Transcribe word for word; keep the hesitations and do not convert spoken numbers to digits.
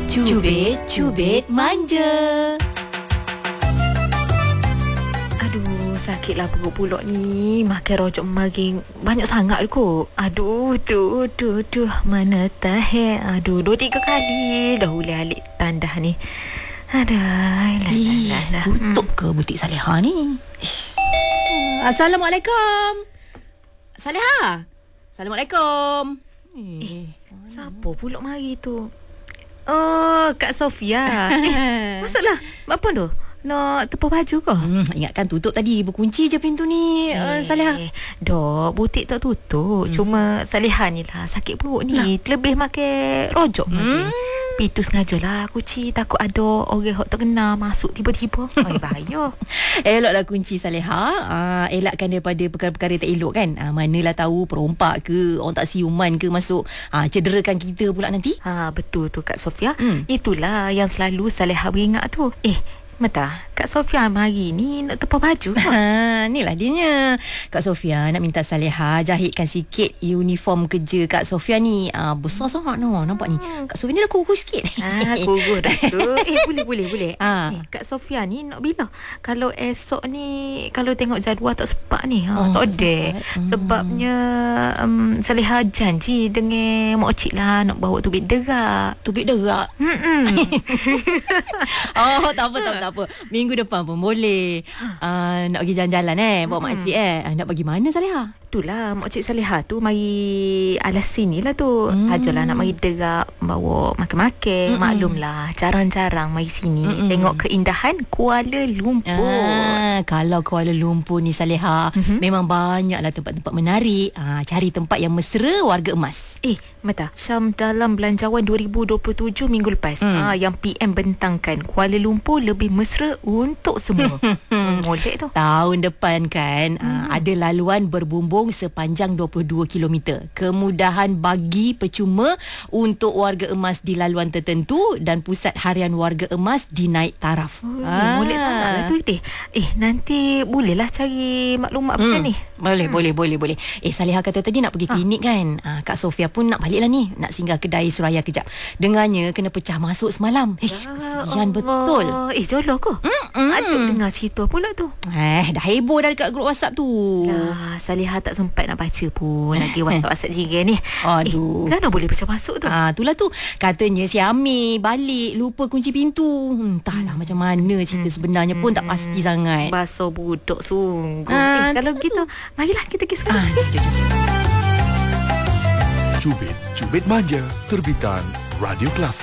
Cubit-cubit manja. Aduh, sakitlah perut pulak ni. Makan rojak maging banyak sangat kot. Aduh, duh, duh, duh. Mana tahe. Aduh, dua tiga kali dah ulih alik tandah ni. Aduh, lah, Ih, lah, lah. tutup ke butik Saleha ni? Ish. Assalamualaikum. Saleha. Assalamualaikum. Eh, siapa pulak mari tu? Oh, Kak Sofia. Eh, masuklah. Apa tu? Nak tepah baju ke? Hmm, ingatkan tutup tadi. Berkunci je pintu ni, uh, Saleha. Eh, dok, butik tak tutup. Hmm. Cuma Saleha ni lah sakit perut ni. Lah. Lebih makan rojak hmm. Itu sengajalah kunci. Takut ada orang yang tak kenal masuk tiba-tiba. Ay, bahaya. Eloklah kunci Saleha. uh, Elakkan daripada perkara-perkara tak elok kan. uh, Manalah tahu perompak ke, orang tak siuman ke masuk, uh, cederakan kita pula nanti. Ha, betul tu Kak Sofia. Hmm. Itulah yang selalu Saleha beringat tu. Eh, Mata, Kak Sofia hari ni nak tepah baju ke? Ha, inilah dianya. Kak Sofia nak minta Saleha jahitkan sikit uniform kerja Kak Sofia ni. Ah, besar sangat no, nampak ni. Kak Sofia ni dah kurus sikit. Ah, kurus dah tu. Eh, boleh boleh boleh. Ah. Eh, Kak Sofia ni nak bila? Kalau esok ni, kalau tengok jadual tak sempat ni, ha, Oh, tak ada. hmm. Sebabnya um, Saleha janji dengan mak cik lah nak bawa tubik derak. Tubik derak. Hmm. Oh, tak apa, tak apa, tak apa. Minggu depan pun boleh. Uh, nak pergi jalan-jalan eh, bawa Hmm. makcik eh. Uh, nak pergi mana Saleha? Itulah mak cik Saleha tu mari alas sini lah tu. Hmm. Sajalah nak mari derak, bawa makan-makan. Mm-mm. Maklumlah jarang-jarang mari sini. Mm-mm. Tengok keindahan Kuala Lumpur. Ah, kalau Kuala Lumpur ni Saleha, Mhm. memang banyaklah tempat-tempat menarik. Ah, cari tempat yang mesra warga emas. Eh, Mata, macam dalam belanjawan dua ribu dua puluh tujuh minggu lepas, Hmm. ha, yang P M bentangkan Kuala Lumpur lebih mesra untuk semua. hmm, molek tu. Tahun depan kan, Hmm. uh, ada laluan berbumbung sepanjang dua puluh dua kilometer. Kemudahan bagi percuma untuk warga emas di laluan tertentu dan pusat harian warga emas di naik taraf. Oh, molek sangat lah tu. Eh, eh nanti bolehlah cari maklumat apa Hmm. ni? Boleh, hmm. boleh, boleh, boleh. Eh, Saleha kata tadi nak pergi Ha. klinik kan. Ah, Kak Sofia pun nak balik lah ni. Nak singgah kedai Suraya kejap. Dengarnya kena pecah masuk semalam. Eh, kesian betul. Eh, joloh ke? Mm-mm. Aduh, dengar cerita pula tu. Eh, dah heboh dah dekat grup WhatsApp tu. Lah, Saleha tak sempat nak baca pun lagi WhatsApp-WhatsApp jiran ni. Aduh. Eh, kenapa boleh pecah masuk tu? Ah, itulah tu. Katanya si Amir balik lupa kunci pintu. Hmm, entahlah hmm. macam mana cerita sebenarnya pun tak pasti sangat. Basuh budak sungguh. Ah, eh, kalau betul. gitu, marilah kita pergi sekarang. Ah, jom, jom, jom. Cubit, Cubit Manja, terbitan Radio Kelas.